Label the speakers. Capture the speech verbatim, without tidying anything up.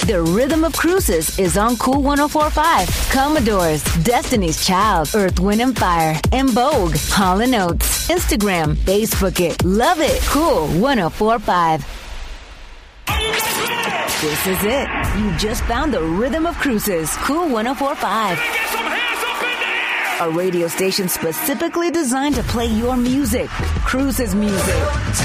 Speaker 1: The Rhythm of Cruises is on Cool one oh four point five. Commodores, Destiny's Child, Earth, Wind and Fire, and Vogue, Hall and Oates. Instagram, Facebook it, love it. Cool one oh four point five. This is it. You just found the Rhythm of Cruises. Cool one oh four point five. A radio station specifically designed to play your music. Cruises music.